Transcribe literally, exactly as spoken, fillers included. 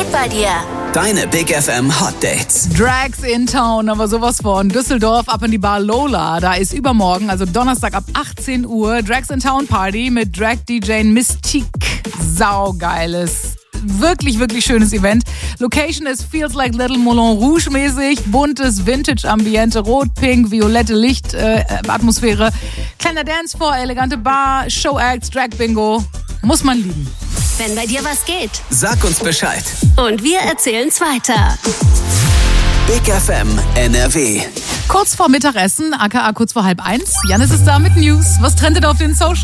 geht bei dir? Deine Big F M Hot Dates. Drags in Town, aber sowas von. Düsseldorf ab in die Bar Lola. Da ist übermorgen, also Donnerstag ab achtzehn Uhr, Drags in Town Party mit Drag-D J Mystique. Saugeiles. Wirklich, wirklich schönes Event. Location ist Feels Like Little Moulin Rouge mäßig. Buntes Vintage-Ambiente, rot, pink, violette Licht-Atmosphäre. Äh, Kleiner Dancefloor, elegante Bar, Show-Acts, Drag-Bingo. Muss man lieben. Wenn bei dir was geht. Sag uns Bescheid. Und wir erzählen's weiter. Big F M N R W. Kurz vor Mittagessen, aka kurz vor halb eins. Janis ist da mit News. Was trendet auf den Social?